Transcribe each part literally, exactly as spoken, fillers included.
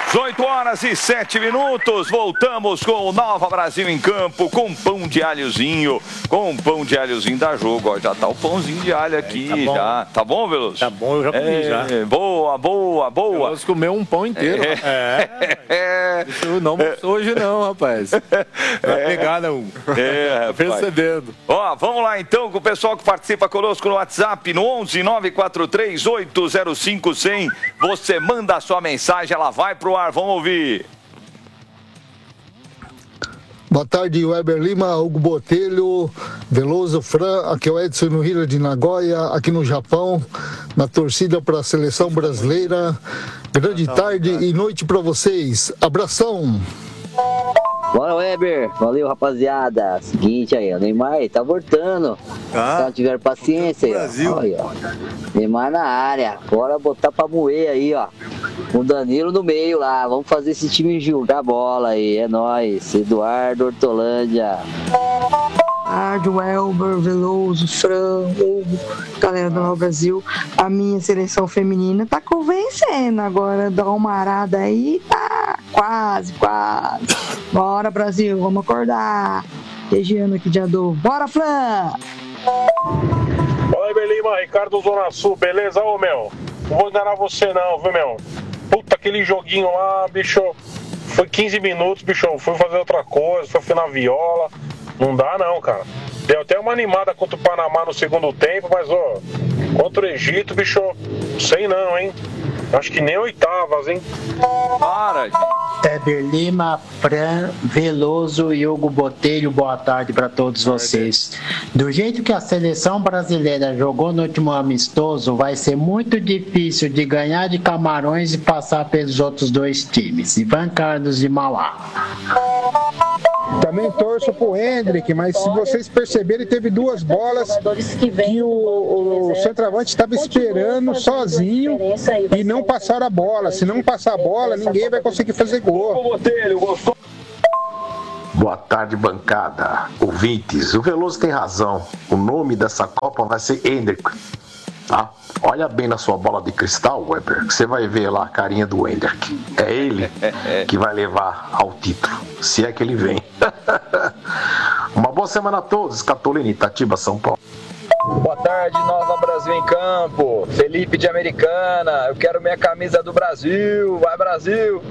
dezoito horas e sete minutos, voltamos com o Nova Brasil em campo, com pão de alhozinho, com pão de alhozinho da Jogo, ó, já tá o pãozinho de alho aqui, é, tá já, tá bom, Veloso? Tá bom, eu já comi, é, já. Boa, boa, boa. Veloso comeu um pão inteiro, é, é, é, Isso não é, hoje não, rapaz, vai é, pegar não, é, rapaz. Percebendo. Ó, vamos lá então com o pessoal que participa conosco no WhatsApp, no onze nove quatro três oito zero cinco cem, você manda a sua mensagem, ela vai pro ar, vamos ouvir. Boa tarde, Weber Lima, Hugo Botelho, Veloso, Fran, aqui é o Edson no Rio de Nagoya, aqui no Japão, na torcida para a seleção brasileira. Grande tarde e noite para vocês. Abração! Bora, Weber. Valeu, rapaziada. Seguinte aí, o Neymar tá voltando. Ah, se não tiver paciência aí, ó. Aí, ó. Neymar na área. Bora botar pra moer aí, ó. O Danilo no meio lá. Vamos fazer esse time jogar bola aí. É nóis. Eduardo Hortolândia. Tarde, Welber, Veloso, Fran, Hugo, galera do Nova Brasil. A minha seleção feminina tá convencendo. Agora dá uma arada aí, tá quase, quase. Bora, Brasil, vamos acordar. Regiano aqui de Adô. Bora, Fran! Oi, Belima, Ricardo Zona Sul, beleza, ô meu? Não vou enganar você não, viu, meu? Puta, aquele joguinho lá, bicho, foi quinze minutos, bicho, fui fazer outra coisa, fui afinar viola. Não dá não, cara. Deu até uma animada contra o Panamá no segundo tempo, mas, ó, contra o Egito, bicho, sei não, hein? Acho que nem oitavas, hein? Para, gente. Weber Lima, Fran, Veloso e Hugo Botelho, boa tarde para todos vocês. Do jeito que a seleção brasileira jogou no último amistoso, vai ser muito difícil de ganhar de Camarões e passar pelos outros dois times. Ivan Carlos de Mauá. Também torço pro Hendrick, mas se vocês perceberem, teve duas bolas que o, o centroavante estava esperando sozinho e não passaram a bola. Se não passar a bola, ninguém vai conseguir fazer gol. Boa tarde, bancada. Ouvintes, o Veloso tem razão. O nome dessa Copa vai ser Hendrick. Tá? Olha bem na sua bola de cristal, Weber, que você vai ver lá a carinha do Hendrick. É ele que vai levar ao título, se é que ele vem. Uma boa semana a todos. Catolina, Itatiba, São Paulo. Boa tarde, Nova Brasil em campo. Felipe de Americana. Eu quero minha camisa do Brasil. Vai, Brasil!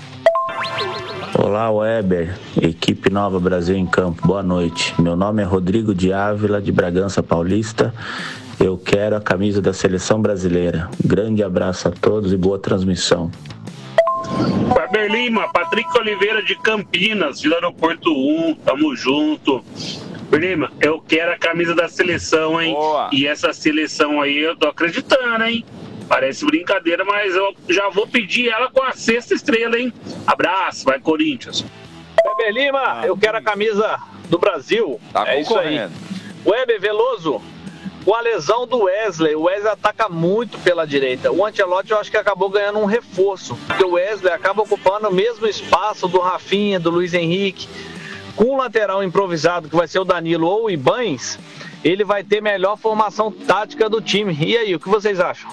Olá, Weber, equipe Nova Brasil em campo. Boa noite. Meu nome é Rodrigo de Ávila, de Bragança Paulista. Eu quero a camisa da seleção brasileira. Grande abraço a todos e boa transmissão. Weber Lima, Patrick Oliveira de Campinas, Vila Aeroporto um, tamo junto. Weber Lima, eu quero a camisa da seleção, hein? Boa. E essa seleção aí eu tô acreditando, hein? Parece brincadeira, mas eu já vou pedir ela com a sexta estrela, hein? Abraço, vai Corinthians. Weber Lima, ah, eu quero a camisa do Brasil. Tá é isso aí. Weber Veloso. Com a lesão do Wesley, o Wesley ataca muito pela direita. O Ancelotti eu acho que acabou ganhando um reforço, porque o Wesley acaba ocupando o mesmo espaço do Rafinha, do Luiz Henrique. Com o lateral improvisado, que vai ser o Danilo ou o Ibanes, ele vai ter melhor formação tática do time. E aí, o que vocês acham?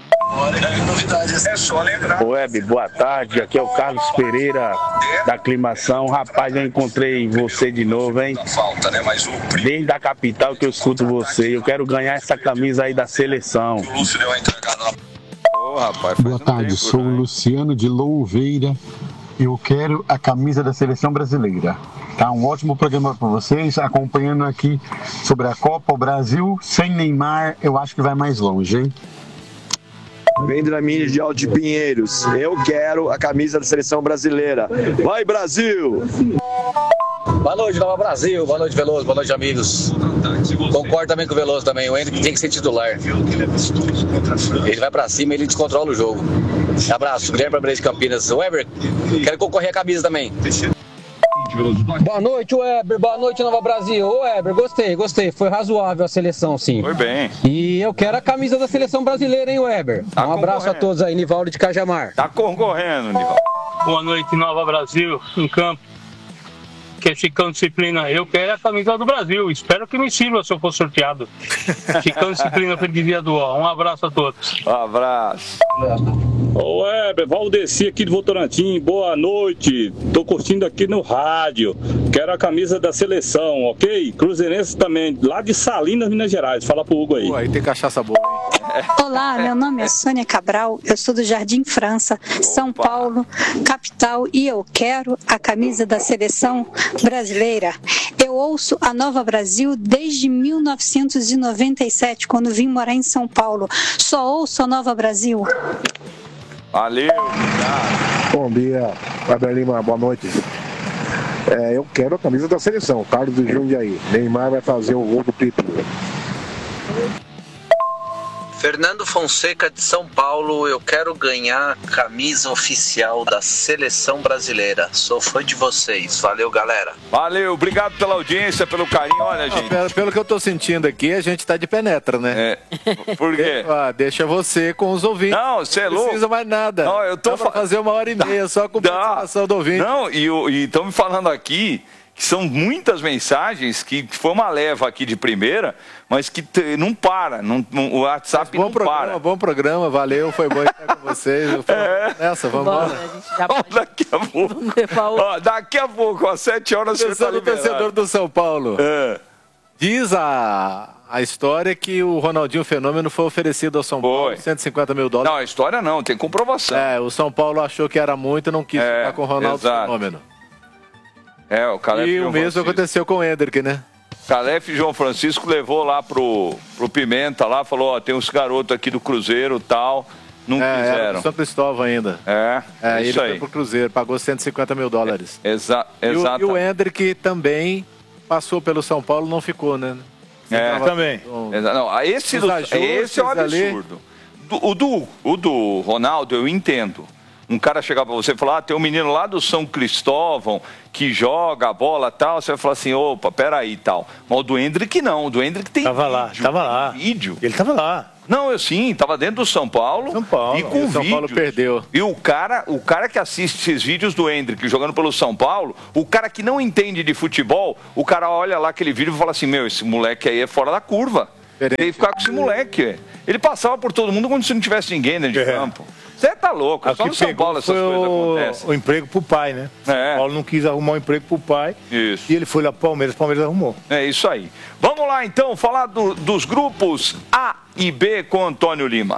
É só lembrar. Web, boa tarde, aqui é o Carlos Pereira da Aclimação. Rapaz, eu encontrei você de novo, hein? Desde a capital que eu escuto você. Eu quero ganhar essa camisa aí da seleção. Oh, rapaz, boa tarde, tempo, sou o Luciano de Louveira. Eu quero a camisa da seleção brasileira. Tá um ótimo programa para vocês, acompanhando aqui sobre a Copa. O Brasil sem Neymar, eu acho que vai mais longe, hein? Vendramini de Alto de Pinheiros. Eu quero a camisa da seleção brasileira. Vai, Brasil! Boa noite, Nova Brasil. Boa noite, Veloso. Boa noite, amigos. Concordo também com o Veloso também. O Henrique tem que ser titular. Ele vai pra cima e ele descontrola o jogo. Abraço. Guilherme Brabrez de Campinas. Weber, quero concorrer a camisa também. Boa noite, Weber. Boa noite, Nova Brasil. Ô, Weber, gostei, gostei. Foi razoável a seleção, sim. Foi bem. E eu quero a camisa da seleção brasileira, hein, Weber? Tá um abraço a todos aí, Nivaldo de Cajamar. Tá concorrendo, Nivaldo. Boa noite, Nova Brasil, em campo. Que é Chicão Disciplina. Eu quero a camisa do Brasil. Espero que me sirva se eu for sorteado. Chicão Disciplina, Predivia do Ó. Um abraço a todos. Um abraço. Ô, Weber. Weber, Valdeci aqui de Votorantim, boa noite. Tô curtindo aqui no rádio. Quero a camisa da seleção, ok? Cruzeirense também, lá de Salinas, Minas Gerais. Fala pro Hugo aí. Pô, aí tem cachaça boa, hein? Olá, meu nome é Sônia Cabral, eu sou do Jardim França, São Paulo, capital, e eu quero a camisa da seleção brasileira. Eu ouço a Nova Brasil desde mil novecentos e noventa e sete, quando vim morar em São Paulo. Só ouço a Nova Brasil. Valeu, obrigado. Bom dia, Weber Lima, boa noite. É, eu quero a camisa da seleção, Carlos de Jundiaí. Neymar vai fazer o gol do título. Fernando Fonseca de São Paulo, eu quero ganhar a camisa oficial da seleção brasileira. Sou fã de vocês. Valeu, galera. Valeu, obrigado pela audiência, pelo carinho. Olha, gente. Pelo, pelo que eu tô sentindo aqui, a gente tá de penetra, né? É. Por quê? Ah, deixa você com os ouvintes. Não, você é louco. Não precisa mais nada. Não, eu tô Dá pra fazer uma hora e meia só com participação do ouvinte. Não, e estão me falando aqui que são muitas mensagens, que foi uma leva aqui de primeira, mas que te, não para, não, não, o WhatsApp não programa, para. Bom programa, valeu, foi bom estar com vocês. É. Nessa, vamos embora. Daqui a pouco, ó, daqui a pouco, às sete horas, você está liberado. Torcedor do São Paulo. É. Diz a, a história que o Ronaldinho Fenômeno foi oferecido ao São foi. Paulo cento e cinquenta mil dólares. Não, a história não, tem comprovação. É, o São Paulo achou que era muito e não quis é, ficar com o Ronaldo exato. Fenômeno. É, o Calef e o mesmo Francisco. aconteceu com o Hendrick, né? Calef e João Francisco levou lá pro, pro Pimenta lá, falou, ó, tem uns garotos aqui do Cruzeiro e tal, não é, quiseram. Era do São Cristóvão ainda. É, é isso ele aí. foi pro Cruzeiro, pagou cento e cinquenta mil dólares. É, exa exato. E o Hendrick também passou pelo São Paulo, não ficou, né? Você é, também. Com... Não, esse, do, esse é um absurdo. Do, o, do, o do Ronaldo eu entendo. Um cara chegar pra você e falar, ah, tem um menino lá do São Cristóvão que joga a bola e tal, você vai falar assim, opa, peraí e tal. Mas o do Hendrick não, o do Hendrick tem tava vídeo. lá, tava lá. Vídeo. Ele tava lá. Não, eu sim, tava dentro do São Paulo. São Paulo. E com e o São vídeos. Paulo perdeu. E o cara, o cara que assiste esses vídeos do Hendrick jogando pelo São Paulo, o cara que não entende de futebol, o cara olha lá aquele vídeo e fala assim, meu, esse moleque aí é fora da curva. Tem que ficar com esse moleque. Ele passava por todo mundo como se não tivesse ninguém dentro de é. campo. Você tá louco, é só no São Paulo essas coisas o, acontecem. O emprego pro pai, né? É. O Paulo não quis arrumar um emprego pro pai. Isso. E ele foi lá pro Palmeiras, o Palmeiras arrumou. É isso aí. Vamos lá então, falar do, dos grupos A e B com Antônio Lima.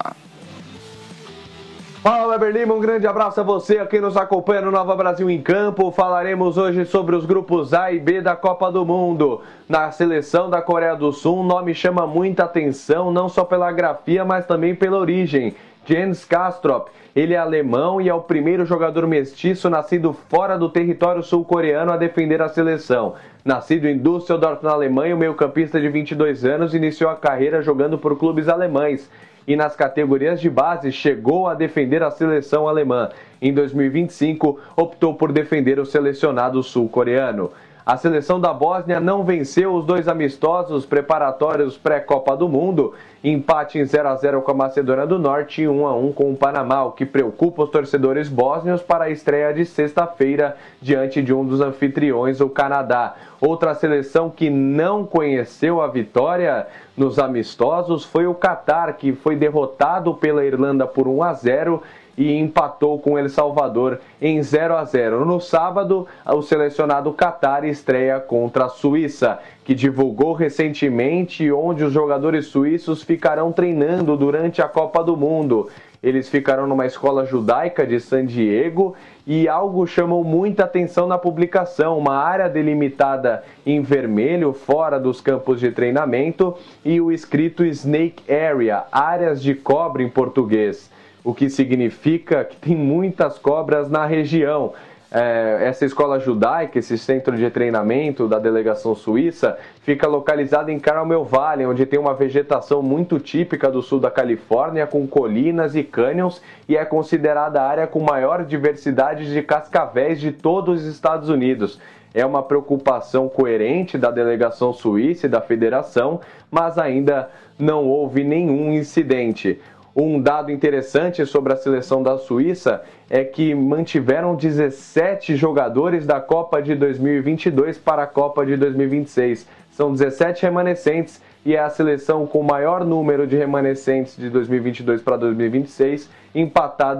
Fala, Weber Lima, um grande abraço a você aqui nos acompanha no Nova Brasil em Campo. Falaremos hoje sobre os grupos A e B da Copa do Mundo. Na seleção da Coreia do Sul, um nome chama muita atenção, não só pela grafia, mas também pela origem. Jens Kastrop, ele é alemão e é o primeiro jogador mestiço nascido fora do território sul-coreano a defender a seleção. Nascido em Düsseldorf, na Alemanha, o meio-campista de vinte e dois anos iniciou a carreira jogando por clubes alemães e nas categorias de base chegou a defender a seleção alemã. Em dois mil e vinte e cinco, optou por defender o selecionado sul-coreano. A seleção da Bósnia não venceu os dois amistosos preparatórios pré-Copa do Mundo, empate em zero a zero com a Macedônia do Norte e um a um com o Panamá, o que preocupa os torcedores bósnios para a estreia de sexta-feira diante de um dos anfitriões, o Canadá. Outra seleção que não conheceu a vitória nos amistosos foi o Catar, que foi derrotado pela Irlanda por um a zero e empatou com El Salvador em zero a zero. No sábado, o selecionado Catar estreia contra a Suíça, que divulgou recentemente onde os jogadores suíços ficarão treinando durante a Copa do Mundo. Eles ficarão numa escola judaica de San Diego e algo chamou muita atenção na publicação, uma área delimitada em vermelho fora dos campos de treinamento e o escrito Snake Area, áreas de cobra em português, o que significa que tem muitas cobras na região. É, essa escola judaica, esse centro de treinamento da delegação suíça, fica localizado em Carmel Valley, onde tem uma vegetação muito típica do sul da Califórnia, com colinas e cânions, e é considerada a área com maior diversidade de cascavéis de todos os Estados Unidos. É uma preocupação coerente da delegação suíça e da federação, mas ainda não houve nenhum incidente. Um dado interessante sobre a seleção da Suíça é que mantiveram dezessete jogadores da Copa de dois mil e vinte e dois para a Copa de dois mil e vinte e seis. São dezessete remanescentes e é a seleção com o maior número de remanescentes de dois mil e vinte e dois para dois mil e vinte e seis, empatado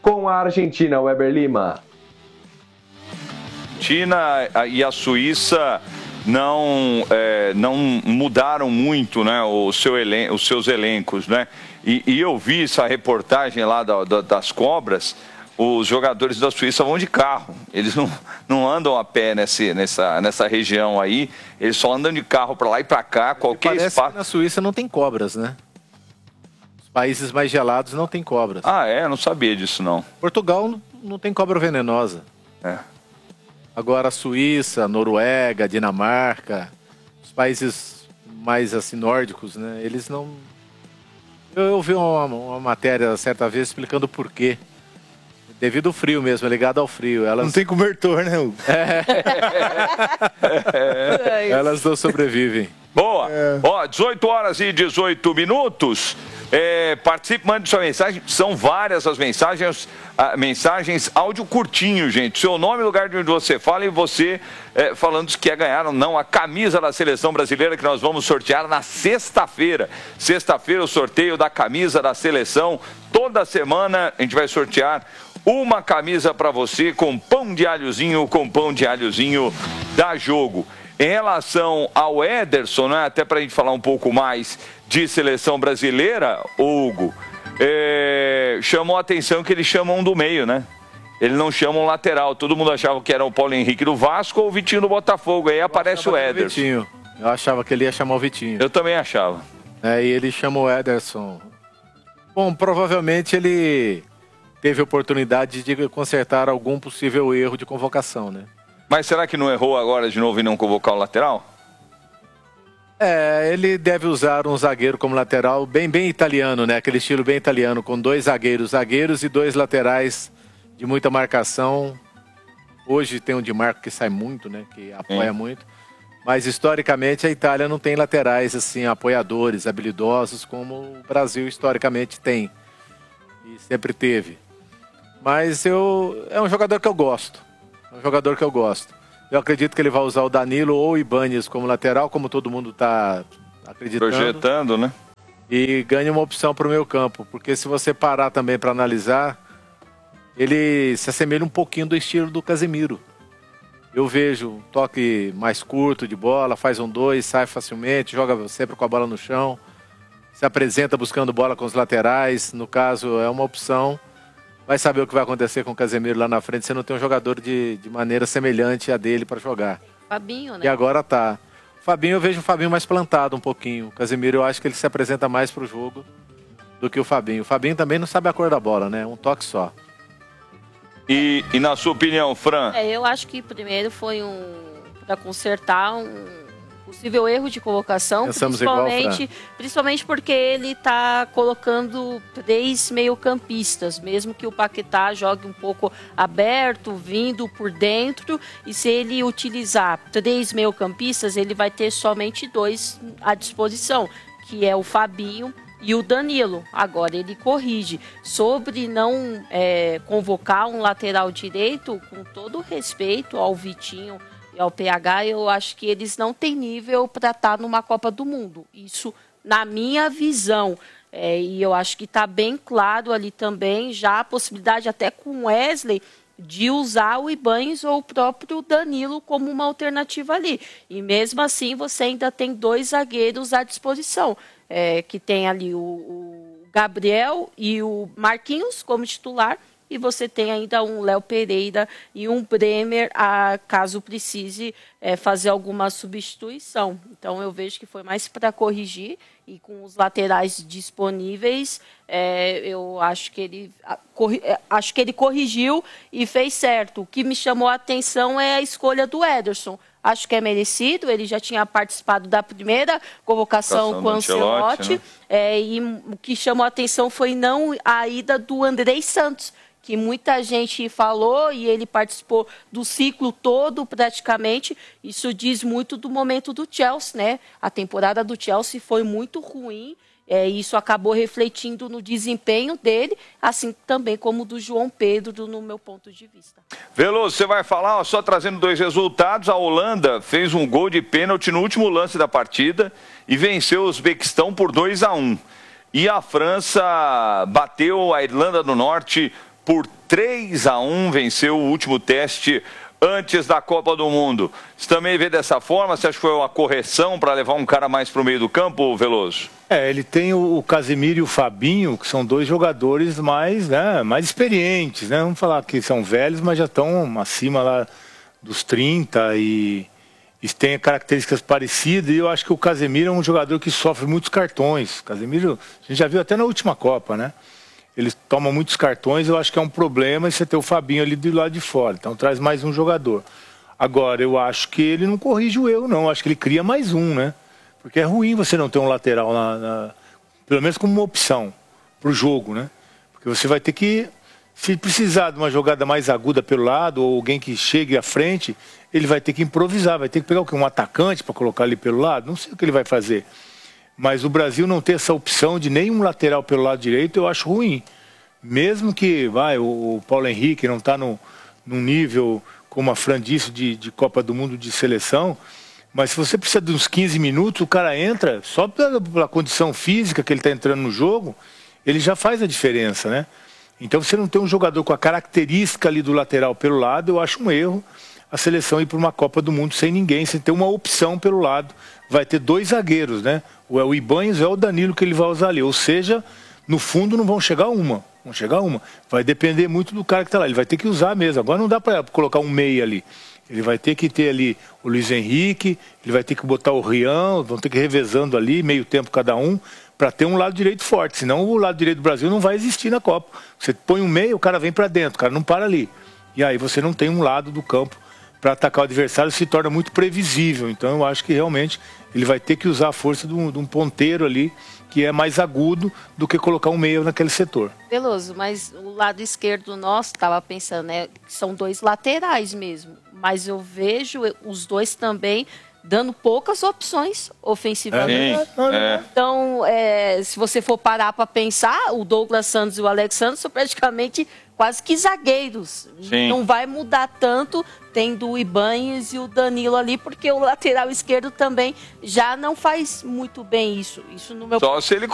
com a Argentina, Weber Lima. China e a Suíça não, é, não mudaram muito, né, o seu elen os seus elencos, né? E, e eu vi essa reportagem lá da, da, das cobras. Os jogadores da Suíça vão de carro, eles não, não andam a pé nesse, nessa, nessa região aí, eles só andam de carro para lá e para cá, qualquer Parece espaço. Que na Suíça não tem cobras, né? Os países mais gelados não tem cobras. Ah, é? Eu não sabia disso, não. Portugal não tem cobra venenosa. É. Agora a Suíça, Noruega, Dinamarca, os países mais assim nórdicos, né? Eles não... Eu, eu vi uma, uma matéria certa vez explicando por quê. Devido ao frio mesmo, é ligado ao frio. Elas... Não tem cobertor, né, Hugo? É. É. Elas não sobrevivem. Boa. É. Ó, dezoito horas e dezoito minutos. É, participe, mande sua mensagem. São várias as mensagens. Ah, mensagens, áudio curtinho, gente. Seu nome, lugar de onde você fala e você é, falando que quer ganhar ou não a camisa da seleção brasileira que nós vamos sortear na sexta-feira. Sexta-feira, o sorteio da camisa da seleção. Toda semana a gente vai sortear uma camisa para você com pão de alhozinho, com pão de alhozinho da Jogo. Em relação ao Ederson, né, até para a gente falar um pouco mais de seleção brasileira, Hugo, é, chamou a atenção que eles chamam do meio, né? Eles não chamam lateral. Todo mundo achava que era o Paulo Henrique do Vasco ou o Vitinho do Botafogo. Aí aparece o Ederson. Vitinho. Eu achava que ele ia chamar o Vitinho. Eu também achava. É, e ele chama o Ederson. Bom, provavelmente ele teve oportunidade de consertar algum possível erro de convocação, né? Mas será que não errou agora de novo e não convocar o lateral? É, ele deve usar um zagueiro como lateral bem, bem italiano, né? Aquele estilo bem italiano, com dois zagueiros, zagueiros e dois laterais de muita marcação. Hoje tem um de Marco que sai muito, né? Que apoia Sim. muito. Mas historicamente a Itália não tem laterais assim, apoiadores, habilidosos, como o Brasil historicamente tem. E sempre teve. Mas eu, é um jogador que eu gosto. É um jogador que eu gosto. Eu acredito que ele vai usar o Danilo ou o Ibanez como lateral, como todo mundo está acreditando. Projetando, né? E ganha uma opção para o meio campo. Porque se você parar também para analisar, ele se assemelha um pouquinho do estilo do Casemiro. Eu vejo um toque mais curto de bola, faz um dois, sai facilmente, joga sempre com a bola no chão, se apresenta buscando bola com os laterais. No caso, é uma opção. Vai saber o que vai acontecer com o Casemiro lá na frente. Você não tem um jogador de, de maneira semelhante a dele para jogar. Fabinho, né? E agora tá. O Fabinho, eu vejo o Fabinho mais plantado um pouquinho. O Casemiro, eu acho que ele se apresenta mais para o jogo do que o Fabinho. O Fabinho também não sabe a cor da bola, né? Um toque só. E, e na sua opinião, Fran? É, eu acho que primeiro foi um... para consertar um possível erro de colocação, Pensamos principalmente, igual, principalmente porque ele está colocando três meio-campistas, mesmo que o Paquetá jogue um pouco aberto, vindo por dentro, e se ele utilizar três meio-campistas, ele vai ter somente dois à disposição, que é o Fabinho e o Danilo. Agora ele corrige sobre não é, convocar um lateral direito, com todo respeito ao Vitinho e ao P H, eu acho que eles não têm nível para estar numa Copa do Mundo. Isso na minha visão. É, e eu acho que está bem claro ali também já a possibilidade, até com o Wesley, de usar o Ibanez ou o próprio Danilo como uma alternativa ali. E mesmo assim você ainda tem dois zagueiros à disposição, é, que tem ali o, o Gabriel e o Marquinhos como titular, e você tem ainda um Léo Pereira e um Bremer, a, caso precise é, fazer alguma substituição. Então eu vejo que foi mais para corrigir, e com os laterais disponíveis, é, eu acho que ele corri, acho que ele corrigiu e fez certo. O que me chamou a atenção é a escolha do Ederson. Acho que é merecido, ele já tinha participado da primeira convocação com o Ancelotti, né? é, e o que chamou a atenção foi não a ida do Andrei Santos, que muita gente falou, e ele participou do ciclo todo praticamente. Isso diz muito do momento do Chelsea, né? A temporada do Chelsea foi muito ruim, é, isso acabou refletindo no desempenho dele, assim também como do João Pedro, no meu ponto de vista. Veloso, você vai falar, ó, só trazendo dois resultados. A Holanda fez um gol de pênalti no último lance da partida e venceu o Uzbequistão por dois a um. E a França bateu a Irlanda do Norte por três a um, venceu o último teste antes da Copa do Mundo. Você também vê dessa forma? Você acha que foi uma correção para levar um cara mais para o meio do campo, Veloso? É, ele tem o Casemiro e o Fabinho, que são dois jogadores mais, né, mais experientes, né? Vamos falar que são velhos, mas já estão acima lá dos trinta e, e têm características parecidas. E eu acho que o Casemiro é um jogador que sofre muitos cartões. Casemiro, a gente já viu até na última Copa, né? Ele toma muitos cartões, eu acho que é um problema, e você ter o Fabinho ali do lado de fora. Então traz mais um jogador. Agora, eu acho que ele não corrige o erro, não. Eu acho que ele cria mais um, né? Porque é ruim você não ter um lateral, na, na, pelo menos como uma opção para o jogo, né? Porque você vai ter que, se precisar de uma jogada mais aguda pelo lado, ou alguém que chegue à frente, ele vai ter que improvisar, vai ter que pegar o quê? Um atacante para colocar ali pelo lado? Não sei o que ele vai fazer. Mas o Brasil não ter essa opção de nenhum lateral pelo lado direito, eu acho ruim. Mesmo que vai, o, o Paulo Henrique não está num nível, como a Fran disse, de, de Copa do Mundo de seleção, mas se você precisa de uns quinze minutos, o cara entra, só pela, pela condição física que ele está entrando no jogo, ele já faz a diferença, né? Então você não tem um jogador com a característica ali do lateral pelo lado, eu acho um erro a seleção ir para uma Copa do Mundo sem ninguém, sem ter uma opção pelo lado. Vai ter dois zagueiros, né? Ou é o Ibanez ou é o Danilo que ele vai usar ali. Ou seja, no fundo não vão chegar uma. Vão chegar uma. Vai depender muito do cara que está lá. Ele vai ter que usar mesmo. Agora não dá para colocar um meia ali. Ele vai ter que ter ali o Luiz Henrique, ele vai ter que botar o Rian, vão ter que ir revezando ali, meio tempo cada um, para ter um lado direito forte. Senão o lado direito do Brasil não vai existir na Copa. Você põe um meio, o cara vem para dentro, o cara não para ali. E aí você não tem um lado do campo para atacar o adversário, se torna muito previsível. Então eu acho que realmente ele vai ter que usar a força de um, de um ponteiro ali, que é mais agudo do que colocar um meio naquele setor. Veloso, mas o lado esquerdo nosso, estava pensando, né, são dois laterais mesmo, mas eu vejo os dois também dando poucas opções ofensivamente. É, é. Então, é, se você for parar para pensar, o Douglas Santos e o Alex Santos são praticamente quase que zagueiros. Sim. Não vai mudar tanto tendo o Ibanez e o Danilo ali, porque o lateral esquerdo também já não faz muito bem isso. Isso no meu Só se ele